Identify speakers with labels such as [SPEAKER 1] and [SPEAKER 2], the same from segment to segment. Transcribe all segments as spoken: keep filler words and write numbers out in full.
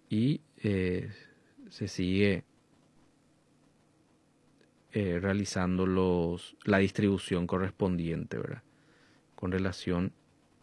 [SPEAKER 1] y eh, se sigue eh, realizando los, la distribución correspondiente, ¿verdad? Con relación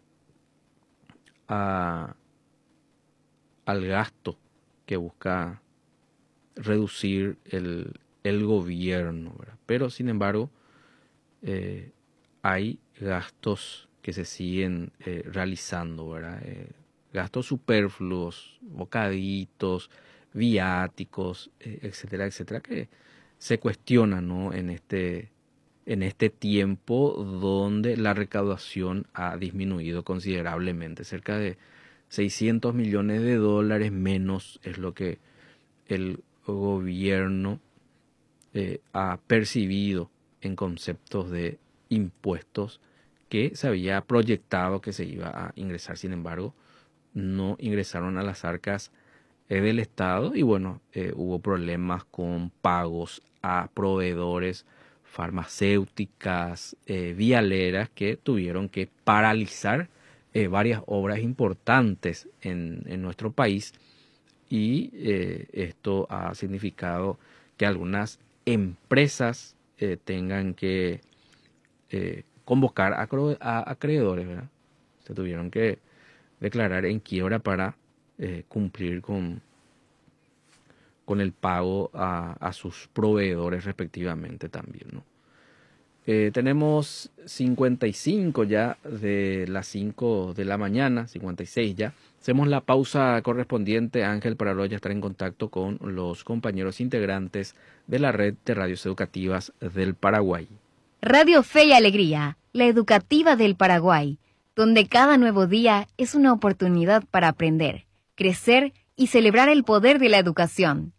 [SPEAKER 1] a, al gasto que busca reducir el, el gobierno, ¿verdad? Pero sin embargo eh, hay gastos que se siguen eh, realizando, ¿verdad? Eh, gastos superfluos, bocaditos, viáticos, eh, etcétera, etcétera, que se cuestionan, ¿no? En este, en este tiempo donde la recaudación ha disminuido considerablemente, cerca de seiscientos millones de dólares menos es lo que el gobierno eh, ha percibido en conceptos de impuestos que se había proyectado que se iba a ingresar. Sin embargo, no ingresaron a las arcas eh, del Estado y bueno, eh, hubo problemas con pagos a proveedores farmacéuticas, eh, vialeras, que tuvieron que paralizar eh, varias obras importantes en, en nuestro país, y eh, esto ha significado que algunas empresas eh, tengan que eh, convocar a, a acreedores, ¿verdad? Se tuvieron que declarar en quiebra para eh, cumplir con, con el pago a, a sus proveedores respectivamente también, ¿no? Eh, tenemos cincuenta y cinco ya de las cinco de la mañana, cincuenta y seis ya. Hacemos la pausa correspondiente, Ángel, para luego ya estar en contacto con los compañeros integrantes de la red de radios educativas del Paraguay.
[SPEAKER 2] Radio Fe y Alegría, la educativa del Paraguay, donde cada nuevo día es una oportunidad para aprender, crecer y celebrar el poder de la educación.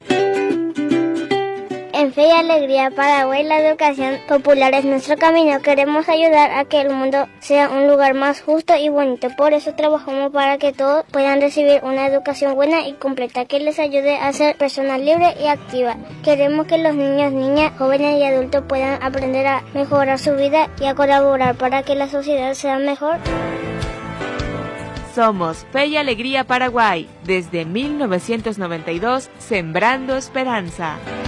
[SPEAKER 3] En Fe y Alegría Paraguay, la educación popular es nuestro camino. Queremos ayudar a que el mundo sea un lugar más justo y bonito. Por eso trabajamos para que todos puedan recibir una educación buena y completa que les ayude a ser personas libres y activas. Queremos que los niños, niñas, jóvenes y adultos puedan aprender a mejorar su vida y a colaborar para que la sociedad sea mejor.
[SPEAKER 4] Somos Fe y Alegría Paraguay, desde mil novecientos noventa y dos, sembrando esperanza.